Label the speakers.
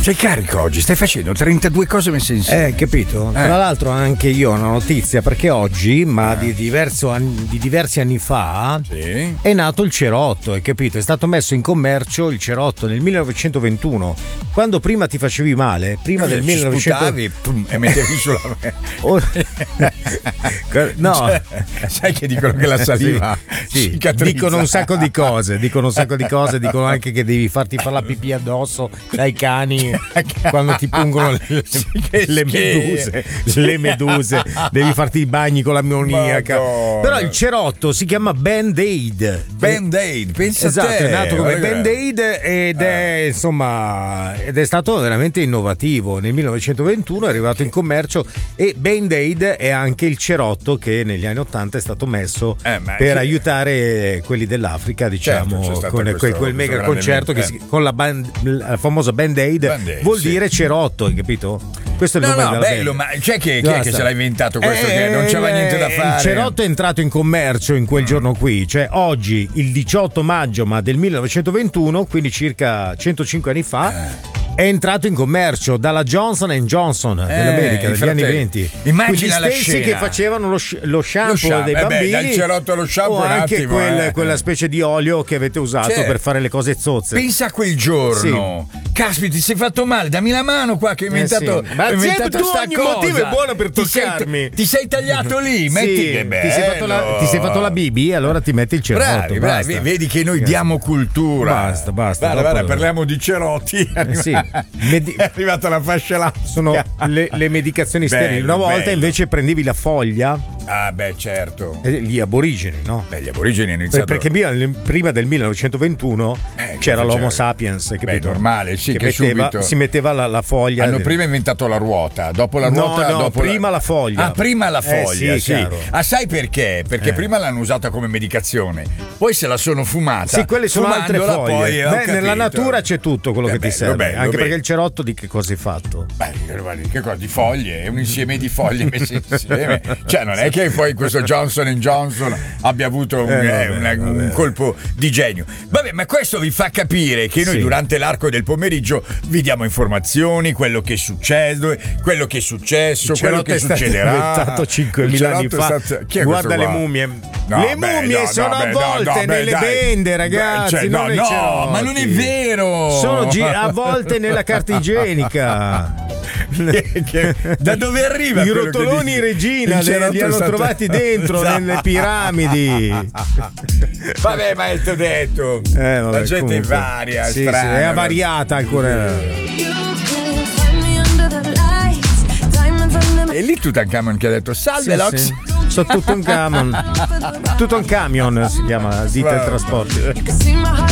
Speaker 1: Sei carico oggi, stai facendo 32 cose messe insieme.
Speaker 2: Capito? Tra l'altro anche io ho una notizia, perché oggi, ma di diversi anni fa, è nato il cerotto, hai capito? È stato messo in commercio il cerotto nel 1921, quando prima ti facevi male, prima del 1921
Speaker 1: e mettevi sulla
Speaker 2: no,
Speaker 1: cioè, sai che dicono che la saliva
Speaker 2: dicono un sacco di cose, dicono anche che devi farti fare la pipì addosso dai cani quando ti pungono le meduse, devi farti i bagni con l'ammoniaca. Però il cerotto si chiama Band-Aid,
Speaker 1: pensa
Speaker 2: esatto,
Speaker 1: te,
Speaker 2: è nato come Band-Aid ed è stato veramente innovativo. Nel 1921 è arrivato in commercio, e Band-Aid è anche il cerotto che negli anni 80 è stato messo per aiutare quelli dell'Africa, diciamo, con quel mega concerto con la famosa Band-Aid, vuol dire cerotto, hai capito? Questo è il nome della
Speaker 1: bello, ma c'è chi è che se l'ha inventato questo, che non c'aveva niente da fare?
Speaker 2: Il cerotto è entrato in commercio in quel giorno qui, cioè oggi, il 18 maggio ma del 1921, quindi circa 105 anni fa. È entrato in commercio dalla Johnson & Johnson dell'America degli anni 20.
Speaker 1: Immagina
Speaker 2: la scena che facevano lo shampoo dei bambini,
Speaker 1: dal cerotto allo shampoo,
Speaker 2: o anche quella specie di olio che avete usato per fare le cose zozze.
Speaker 1: Pensa a quel giorno. Caspita, ti sei fatto male, dammi la mano qua che ho inventato,
Speaker 2: ma
Speaker 1: ho inventato
Speaker 2: tu
Speaker 1: sta
Speaker 2: ogni
Speaker 1: cosa.
Speaker 2: motivo è buono per toccarmi.
Speaker 1: Ti sei tagliato lì, metti che bello.
Speaker 2: Ti sei fatto la Bibi, allora ti metti il cerotto.
Speaker 1: Bravi, vedi che noi diamo cultura.
Speaker 2: Basta.
Speaker 1: Guarda, parliamo di cerotti. È arrivata la fascia là.
Speaker 2: Sono le medicazioni sterili. Una volta invece prendevi la foglia.
Speaker 1: Ah, beh, certo.
Speaker 2: Gli aborigeni, no?
Speaker 1: Gli aborigeni hanno iniziato.
Speaker 2: Perché prima del 1921 c'era l'Homo sapiens, capito?
Speaker 1: Beh, normale, sì, che subito
Speaker 2: si metteva la foglia.
Speaker 1: Hanno prima inventato la ruota, dopo la ruota. Dopo
Speaker 2: prima la foglia.
Speaker 1: Prima la foglia, sì. Sai perché? Perché prima l'hanno usata come medicazione, poi se la sono fumata.
Speaker 2: Sì, quelle sono altre foglie.
Speaker 1: Poi,
Speaker 2: nella natura c'è tutto quello che ti serve. Anche perché il cerotto di che cosa è fatto?
Speaker 1: Che cosa? Di foglie, è un insieme di foglie messe insieme. Cioè, non è che poi questo Johnson & Johnson abbia avuto un colpo di genio. Vabbè, ma questo vi fa capire che noi durante l'arco del pomeriggio vi diamo informazioni, quello che succede, quello che è successo, quello che succederà.
Speaker 2: È inventato 5.000 anni fa. Guarda le mummie. Le mummie sono avvolte nelle bende, ragazzi.
Speaker 1: No, ma non è vero.
Speaker 2: Sono avvolte nella carta igienica.
Speaker 1: Da dove arriva?
Speaker 2: I rotoloni Regina li hanno trovati dentro nelle piramidi.
Speaker 1: Vabbè, ma t'ho detto, la gente è varia, strana,
Speaker 2: è avariata ancora.
Speaker 1: E lì Tutankhamon che ha detto salve Lox.
Speaker 2: Sono tutto un camion si chiama ditta di trasporti.